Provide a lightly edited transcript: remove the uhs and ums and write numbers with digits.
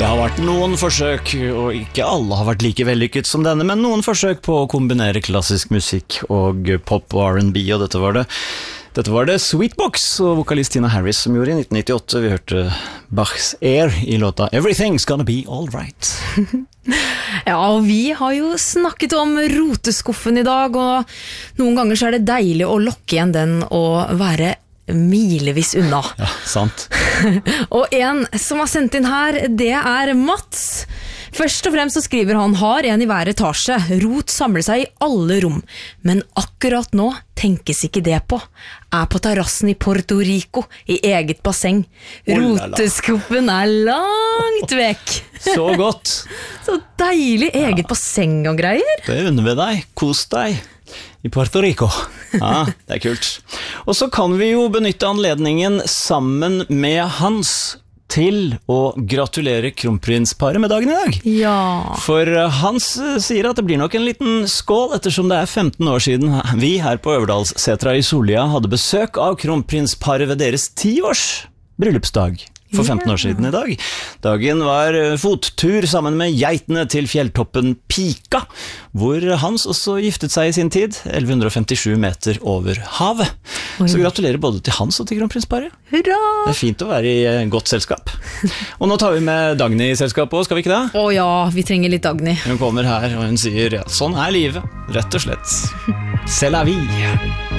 Det har vært noen forsøk, og ikke alle har vært like vellykket som denne, men noen forsøk på å kombinere klassisk musikk og pop og R&B, og dette var det Sweetbox og vokalist Tina Harris som gjorde i 1998. Vi hørte Bachs Air i låta Everything's Gonna Be All Right. Ja, og vi har jo snakket om roteskuffen i dag, og noen ganger så er det deilig å lokke igjen den og være milevis unna. Ja, sant. Og en som har sendt inn her, det er Mats. Først og fremst så skriver han: har en i hver etasje, rot samler seg i alle rom, men akkurat nå tenkes ikke det på. Er på terrassen i Puerto Rico, i eget basseng. Roteskuffen er langt vekk. Så godt. Så deilig, eget basseng og greier. Det unner vi deg, kos deg i Puerto Rico. Ja, det er kult. Og så kan vi jo benytte anledningen sammen med Hans til å gratulere kronprinsparet med dagen i dag. Ja. For Hans sier at det blir nok en liten skål, ettersom det er 15 år siden vi her på Øverdalssetra i Solia hadde besøk av kronprinsparet ved deres 10-års bryllupsdag. For 15 år siden i dag. Dagen var fottur sammen med geitene til fjelltoppen Pika, hvor Hans også giftet seg i sin tid, 1157 meter over havet. Oi. Så gratulerer både til Hans og til kronprinsparet. Hurra! Det er fint å være i godt selskap. Og nå tar vi med Dagny i selskapet også, skal vi ikke det? Å ja, vi trenger litt Dagny. Hun kommer her og hun sier, ja, sånn er livet, rett og slett. C'est la vie.